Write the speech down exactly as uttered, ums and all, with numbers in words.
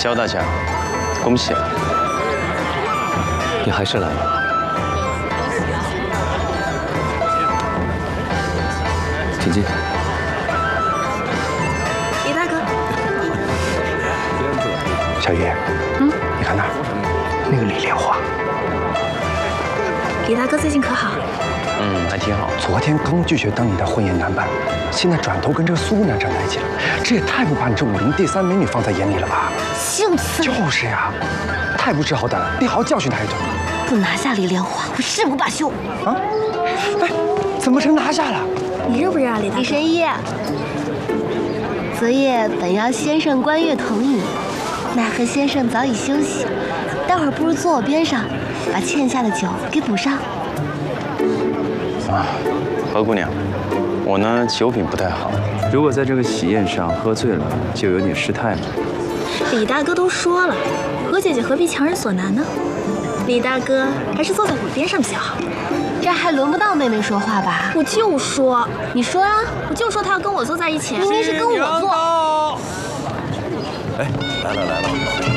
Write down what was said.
肖大侠，恭喜了！ 你还是来了。请进。 李大哥， 小鱼，嗯，你看那儿，那个李莲花。 李大哥最近可好？ 嗯，还挺好。 昨天刚拒绝当你的婚宴男伴，现在转头跟这个苏姑娘站在一起了，这也太不把你这武林第三美女放在眼里了吧？ 性子就是呀，太不知好歹了，你好好教训她一顿。 不拿下李莲花，我誓不罢休。 啊？哎，怎么成拿下了？ 你认不认啊，李大哥？ 李神医，昨夜本邀先生观月同饮，奈何先生早已休息，待会儿不如坐我边上，把欠下的酒给补上。 啊，何姑娘，我呢酒品不太好，如果在这个喜宴上喝醉了，就有点失态了。 李大哥都说了，何姐姐何必强人所难呢？李大哥还是坐在我边上比较好。 这还轮不到妹妹说话吧？ 我就说， 你说啊， 我就说她要跟我坐在一起， 明明是跟我坐。 哎，来了来了。